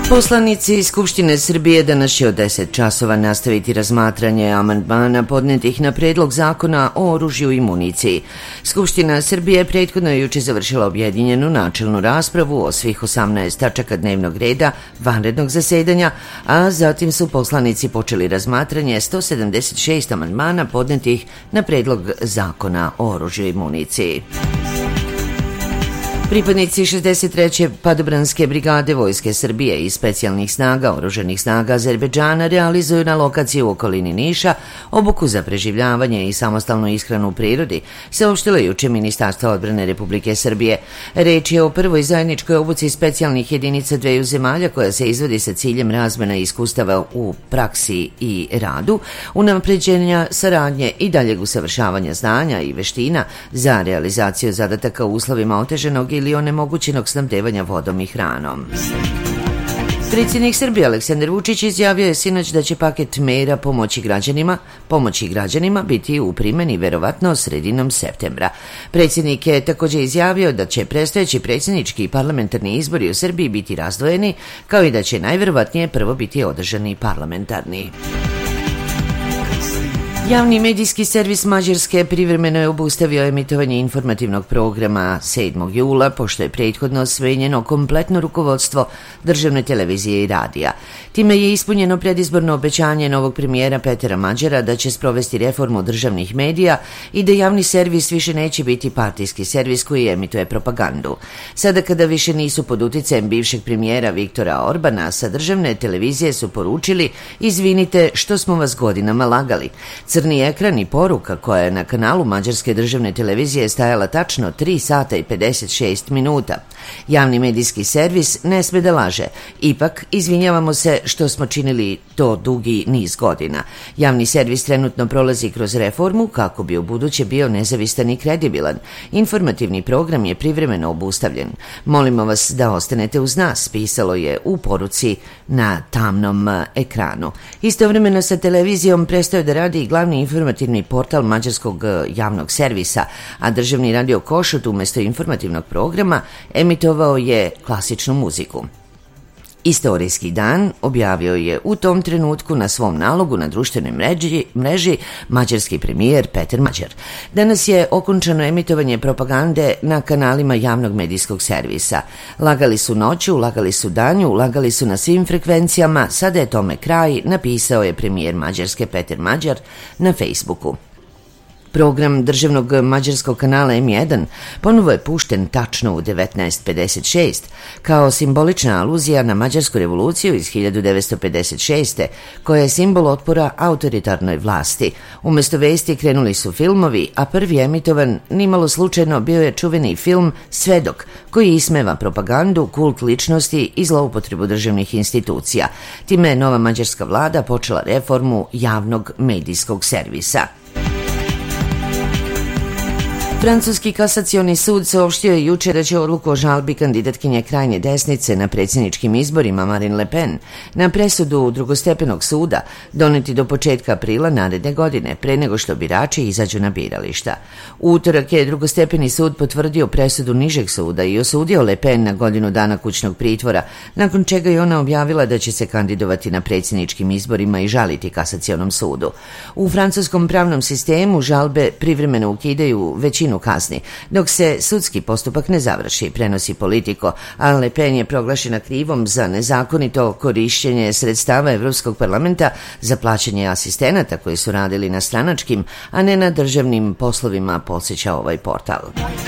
Poslanici Skupštine Srbije danas će od 10 časova nastaviti razmatranje amandmana podnetih na predlog zakona o oružju i municiji. Skupština Srbije prethodno je juče završila objedinjenu načelnu raspravu o svih 18 tačaka dnevnog reda vanrednog zasedanja, a zatim su poslanici počeli razmatranje 176 amandmana podnetih na predlog zakona o oružju i municiji. Pripadnici 63. padobranske brigade Vojske Srbije i specijalnih snaga oružanih snaga Azerbejdžana realizuju na lokaciji u okolini Niša obuku za preživljavanje i samostalnu ishranu u prirodi, saopštilo juče Ministarstvo odbrane Republike Srbije. Reč je o prvoj zajedničkoj obuci specijalnih jedinica dveju zemalja koja se izvodi sa ciljem razmena iskustava u praksi i radu, unapređenja saradnje i daljeg usavršavanja znanja i veština za realizaciju zadataka u uslovima otežanog ili onemogućenog snabdevanja vodom i hranom. Predsjednik Srbije Aleksandar Vučić izjavio je sinoć da će paket mera pomoći građanima biti u primjeni verovatno sredinom septembra. Predsjednik je također izjavio da će predstojeći predsjednički i parlamentarni izbori u Srbiji biti razdvojeni, kao i da će najverovatnije prvo biti održani parlamentarni. Javni medijski servis Mađarske privremeno je obustavio emitovanje informativnog programa 7. jula, pošto je prethodno smenjeno kompletno rukovodstvo državne televizije i radija. Time je ispunjeno predizborno obećanje novog premijera Petera Mađara da će sprovesti reformu državnih medija i da javni servis više neće biti partijski servis koji emituje propagandu. Sada kada više nisu pod uticajem bivšeg premijera Viktora Orbana, sa državne televizije su poručili: izvinite što smo vas godinama lagali. Crni ekran i poruka koja je na kanalu Mađarske državne televizije stajala tačno 3 sata i 56 minuta. Javni medijski servis ne sme da laže. Ipak, izvinjavamo se što smo činili to dugi niz godina. Javni servis trenutno prolazi kroz reformu kako bi u buduće bio nezavistan i kredibilan. Informativni program je privremeno obustavljen. Molimo vas da ostanete uz nas, pisalo je u poruci na tamnom ekranu. Istovremeno sa televizijom prestao da radi i glavni informativni portal mađarskog javnog servisa, a državni radio Košut umjesto informativnog programa emitovao je klasičnu muziku. Istorijski dan objavio je u tom trenutku na svom nalogu na društvenoj mreži mađarski premijer Peter Mađar. Danas je okončano emitovanje propagande na kanalima javnog medijskog servisa. Lagali su noću, lagali su danju, lagali su na svim frekvencijama, sada je tome kraj, napisao je premijer Mađarske Peter Mađar na Facebooku. Program državnog mađarskog kanala M1 ponovo je pušten tačno u 19.56 kao simbolična aluzija na mađarsku revoluciju iz 1956. koja je simbol otpora autoritarnoj vlasti. Umjesto vesti krenuli su filmovi, a prvi emitovan nimalo slučajno bio je čuveni film Svedok, koji ismeva propagandu, kult ličnosti i zloupotrebu državnih institucija. Time je nova mađarska vlada počela reformu javnog medijskog servisa. Francuski kasacioni sud saopštio je juče da će odluku o žalbi kandidatkinje krajnje desnice na predsjedničkim izborima Marine Le Pen na presudu drugostepenog suda doneti do početka aprila naredne godine, pre nego što birači izađu na birališta. U utorak je drugostepeni sud potvrdio presudu nižeg suda i osudio Le Pen na godinu dana kućnog pritvora, nakon čega je ona objavila da će se kandidovati na predsjedničkim izborima i žaliti kasacionom sudu. U francuskom pravnom sistemu žalbe privremeno ukidaju većinu kazni, dok se sudski postupak ne završi, prenosi Politico, a Le Pen je proglašena krivom za nezakonito korišćenje sredstava Evropskog parlamenta za plaćanje asistenata koji su radili na stranačkim, a ne na državnim poslovima, podsjeća ovaj portal.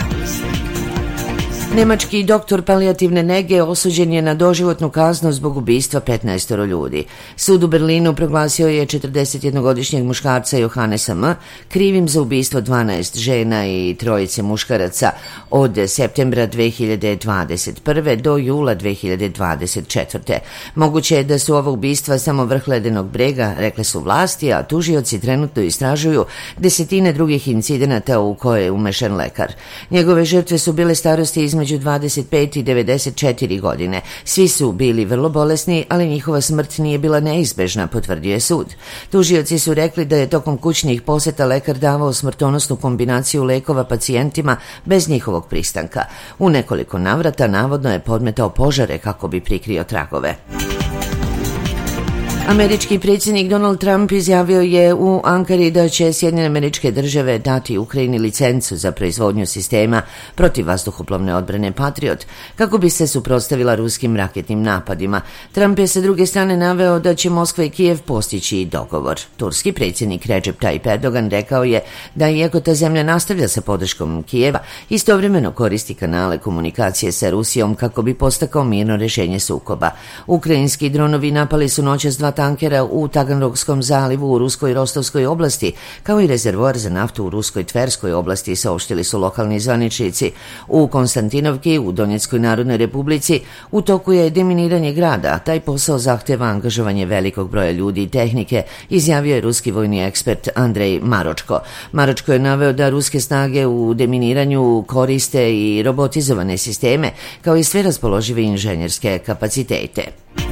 Nemački doktor palijativne nege osuđen je na doživotnu kaznu zbog ubistva 15 ljudi. Sud u Berlinu proglasio je 41-godišnjeg muškarca Johannesa M. krivim za ubistvo 12 žena i 3 muškaraca od septembra 2021. do jula 2024. Moguće je da su ova ubistva samo vrh ledenog brega, rekle su vlasti, a tužioci trenutno istražuju desetine drugih incidenata u koje je umešan lekar. Njegove žrtve su bile starosti između 25 i 94 godine. Svi su bili vrlo bolesni, ali njihova smrt nije bila neizbežna, potvrdio je sud. Tužioci su rekli da je tokom kućnih poseta lekar davao smrtonosnu kombinaciju lekova pacijentima bez njihovog pristanka. U nekoliko navrata navodno je podmetao požare kako bi prikrio tragove. Američki predsjednik Donald Trump izjavio je u Ankari da će Sjedinjene Američke Države dati Ukrajini licencu za proizvodnju sistema protiv vazduhoplovne odbrane Patriot kako bi se suprotstavila ruskim raketnim napadima. Trump je sa druge strane naveo da će Moskva i Kijev postići dogovor. Turski predsjednik Recep Tayyip Erdogan rekao je da iako ta zemlja nastavlja sa podrškom Kijeva, istovremeno koristi kanale komunikacije sa Rusijom kako bi postakao mirno rješenje sukoba. Ukrajinski dronovi napali su noćas 2 tankera u Taganrogskom zalivu u Ruskoj Rostovskoj oblasti, kao i rezervoar za naftu u Ruskoj Tverskoj oblasti, saopštili su lokalni zvaničnici. U Konstantinovki, u Donjeckoj Narodnoj Republici, u toku je deminiranje grada. Taj posao zahteva angažovanje velikog broja ljudi i tehnike, izjavio je ruski vojni ekspert Andrej Maročko. Maročko je naveo da ruske snage u deminiranju koriste i robotizovane sisteme, kao i sve raspoložive inženjerske kapacitete.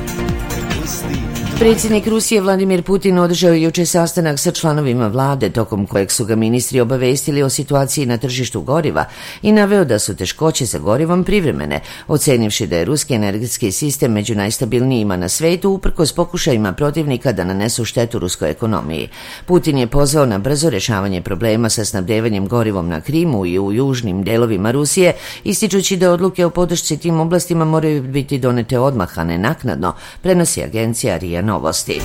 Predsjednik Rusije Vladimir Putin održao je juče sastanak sa članovima vlade, tokom kojeg su ga ministri obavestili o situaciji na tržištu goriva i naveo da su teškoće sa gorivom privremene, ocenivši da je ruski energetski sistem među najstabilnijima na svetu uprkos pokušajima protivnika da nanesu štetu ruskoj ekonomiji. Putin je pozvao na brzo rješavanje problema sa snabdevanjem gorivom na Krimu i u južnim delovima Rusije, ističući da odluke o podršci tim oblastima moraju biti donete odmah, a ne naknadno, prenosi agencija RIA Novosti.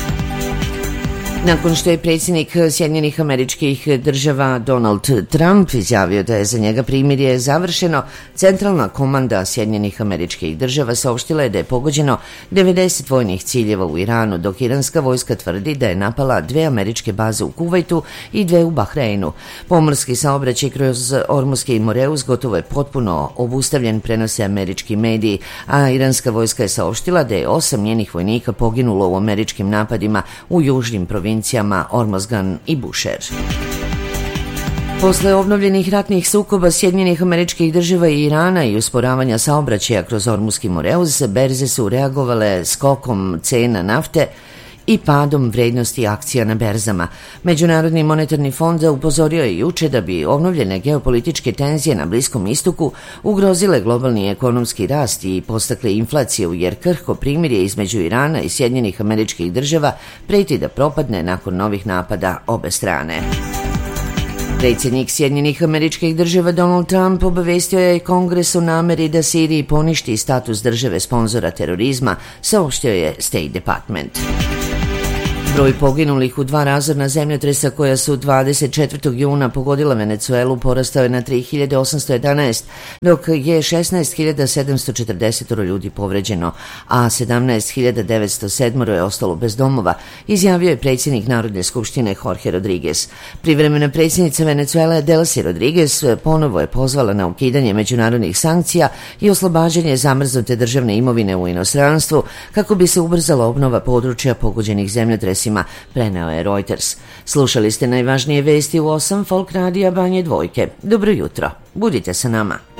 Nakon što je predsjednik Sjedinjenih Američkih Država Donald Trump izjavio da je za njega primirje završeno, centralna komanda Sjedinjenih Američkih Država saopštila je da je pogođeno 90 vojnih ciljeva u Iranu, dok iranska vojska tvrdi da je napala 2 američke baze u Kuvajtu i 2 u Bahreinu. Pomorski saobraćaj kroz Ormuski Moreus gotovo je potpuno obustavljen, prenose američki mediji, a iranska vojska je saopštila da je 8 njenih vojnika poginulo u američkim napadima u južnim provincijama Ormozgan i Bushehr. Posle obnovljenih ratnih sukoba Sjedinjenih Američkih Država i Irana i usporavanja saobraćaja kroz Ormuski Moreus, berze su reagovale skokom cena nafte i padom vrednosti akcija na berzama. Međunarodni monetarni fond upozorio je juče da bi obnovljene geopolitičke tenzije na Bliskom istoku ugrozile globalni ekonomski rast i postakle inflaciju, jer krhko primirje između Irana i Sjedinjenih Američkih Država preti da propadne nakon novih napada obe strane. Predsjednik Sjedinjenih Američkih Država Donald Trump obavestio je Kongres o nameri da Siriji poništi status države sponzora terorizma, saopštio je State Department. Broj poginulih u 2 razorna zemljotresa koja su 24. juna pogodila Venecuelu porastao je na 3811, dok je 16.740 ljudi povređeno, a 17.907 je ostalo bez domova, izjavio je predsjednik Narodne skupštine Jorge Rodriguez. Privremena predsjednica Venecuele Delcy Rodriguez ponovo je pozvala na ukidanje međunarodnih sankcija i oslobađanje zamrznute državne imovine u inostranstvu kako bi se ubrzala obnova područja pogođenih zemljotresima, preneo je Reuters. Slušali ste najvažnije vesti u 8 Folk Radija Banje Dvojke. Dobro jutro, budite sa nama.